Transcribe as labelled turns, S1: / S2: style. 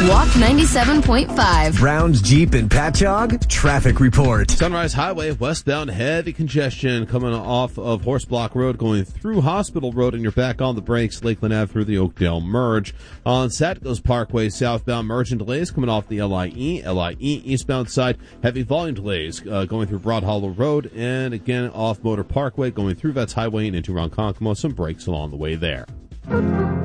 S1: Walk 97.5.
S2: Brown's Jeep and Patchogue traffic report.
S3: Sunrise Highway, westbound, heavy congestion coming off of Horse Block Road, going through Hospital Road, and you're back on the brakes. Lakeland Ave through the Oakdale Merge. On Satcos Parkway, southbound merge and delays coming off the LIE eastbound side. Heavy volume delays going through Broad Hollow Road, and again off Motor Parkway, going through Vets Highway and into Ronkonkoma. Some brakes along the way there.